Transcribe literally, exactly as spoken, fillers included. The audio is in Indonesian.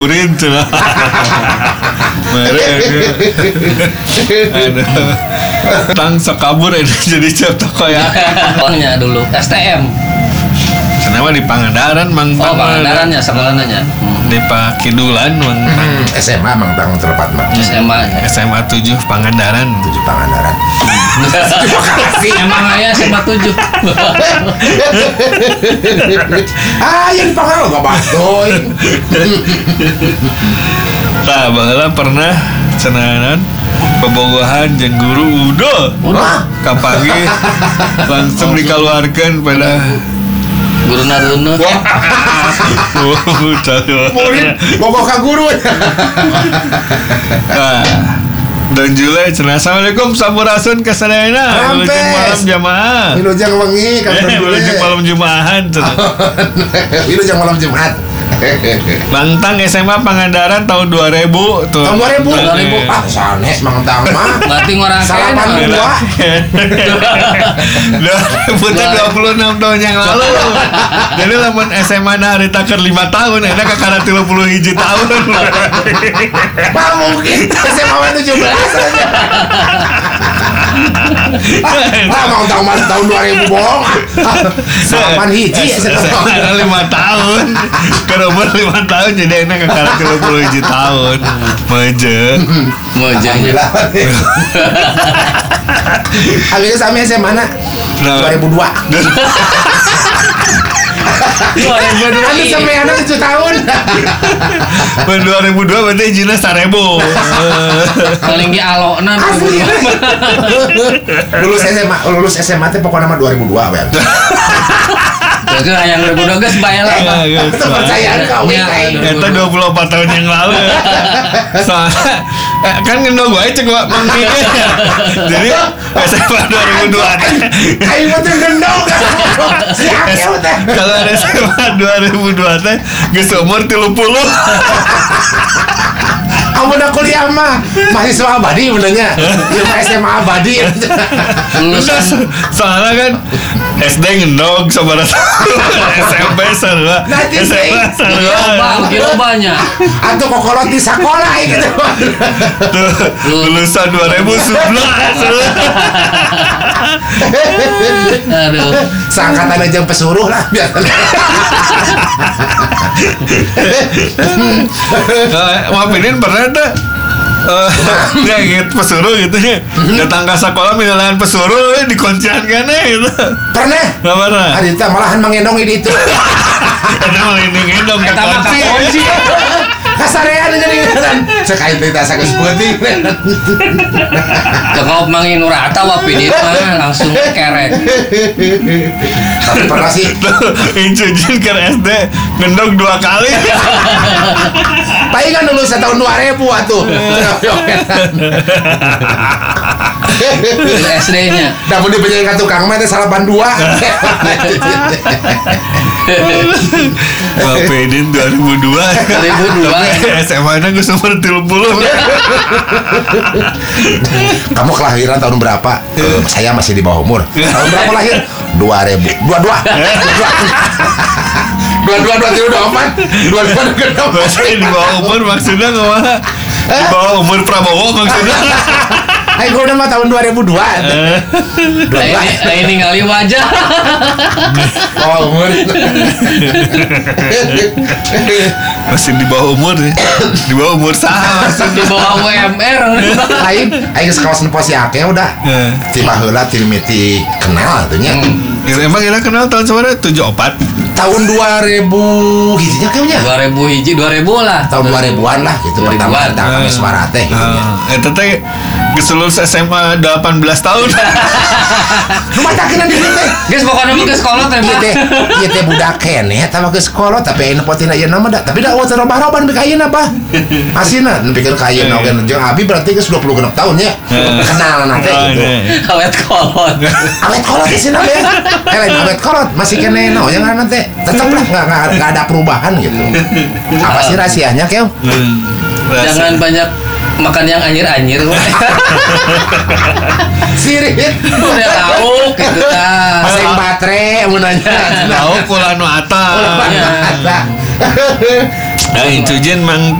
Urin cenah. Mere. Aduh. Tang sakabur ini jadi siap toko ya. Orangnya dulu S T M. Kenapa di Pangandaran Mang Oh, Pangandarannya sekolahnya. Di Pakidulan Mang. Hmm, S M A Mang Tang terlepat Mang. S M A. S M A tujuh Pangandaran. tujuh Pangandaran. Terima kasih. Emang ayah S M A tujuh. Ah, yang Pangandaran enggak batoy. Tah, baheula pernah cenah pebogohan jeung guru udah. Udah. Kapanggih langsung dikeluarkan pada Guru Naruna. oh, Murid bogoh ka guru. Nah, dan Jule cenah assalamualaikum sampurasun kasadayana wilujeng malam jamaah Wilujeng wengi ka eh wilujeng malam jumaahan cenah Wilujeng malam Jumat. Bangtang S M A Pangandaran tahun dua ribu tuh. Tahun dua ribu. dua ribu. Ah, sanes Mang Tang mah. Berarti ngorang Salapan dua. dua puluh enam tahun yang lalu. Jadi lamun S M A na harita keur lima tahun, enak ka kana tiga puluh satu tahun. Bah mungkin S M A tujuh belas aja. Ah, Mang Tang mah tahun dua ribu bohong. Salapan hiji S M A lima tahun. Kalau umur lima tahun jadi enak ka kana tiga puluh satu tahun. Meje. Mojanya. Akhirnya sami S M A na dua ribu dua. dua ribu dua. Anu sampai anak tujuh tahun. Pen dua ribu dua berarti jina seribu. Paling ge alona dua ribu dua. Lulus S M A, lulus S M A teh pokoknya nama dua ribu dua bae. Terus yang dua ribu dua geus bae lah. Kepercayaan kau kayak. Eta dua puluh empat tahun yang lalu. Soalnya eh, kan ngendog wae cek wa mangki. Jadi S M A dua ribu dua teh. Aing mah teh gendong. Siap teh. Kalau S M A dua ribu dua teh geus umur tiga puluh. Kamu udah kuliah mah mahasiswa abadi benernya. Dia mah S M A abadi. Soalnya kan S D ngendog sabaraha S M P sarua S M A sarua Loba, banyak. Atau kokolot di sekolah gitu. tuh lulusan dua ribu sebelas. Aduh. Seangkatan aja pesuruh lah biasanya. Maafinin pernah tuh ya gitu pesuruh gitu ya datang ke sekolah misalnya pesuruh eh, dikuncian kan gitu Pernah? nggak pernah Adita malahan mengendong itu. ada malah ini ngendong ke Eta mah kunci kunci. Kasarean jadi kan. Sekali cerita sakit seperti. Cekop mangin urata wapi dia mah langsung kerek. Tapi pernah sih. incujin ke S D ngendong dua kali. Tapi kan lulus tahun dua ribu atuh. S D-nya. Namun di penyanyi tukang mah itu salapan dua. Maafinin dua ribu dua dua ribu dua S M A-nya gue umur tiga puluh. Kamu kelahiran tahun berapa? Uh, saya masih di bawah umur. Tahun berapa lahir? dua ribu. dua dua. dua dua dua tiga dua empat. dua dua dua Masih di bawah umur maksudnya nggak di bawah umur Prabowo maksudnya. Ayo gue udah mah tahun dua ribu dua. Ini ini ngali wajah. Oh umur. Masih di bawah umur ya. Di bawah umur sah Di bawah U M R. Lain, ayo sekelas nepos ya, kayak udah. Tiba heula ti mimiti kenal atunya. Emang kita kenal tahun sebenarnya tujuh empat Tahun dua ribu hijinya kayaknya. dua ribu hiji, dua ribu lah. Tahun dua ribuan lah gitu dua ribuan. pertama datang kami suara teh gitu nya. Eta teh geus lulus S M A delapan belas tahun. Rumah takinan di teh. Guys, pokoknya mah ke sekolah teh. Ieu teh, ieu teh budak keneh eta mah ke sekolah tapi ayeuna potina ieu nama da. Tapi da eueuh robah-robah nepi ka ayeuna bah. Asina nepi ka ayeuna oge jeung abi berarti geus dua puluh genep tahun nya. Kenal nanti gitu. Awet kolot. Awet kolot di sini ya. Eh lain awet kolot masih kene no yang nanti. Tetap lah nggak nggak ada perubahan gitu. Apa sih rahasianya Keo? Jangan banyak makan yang anjir-anjir. Sirit. Udah lauk gitu kan. Pasang baterai mau nanya. Lauk kula nu ata. Nah itu jen mang